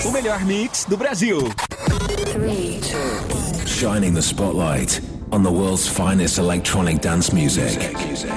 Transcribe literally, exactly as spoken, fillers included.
O melhor mix do Brasil. Three, two, Shining the spotlight on the world's finest electronic dance music.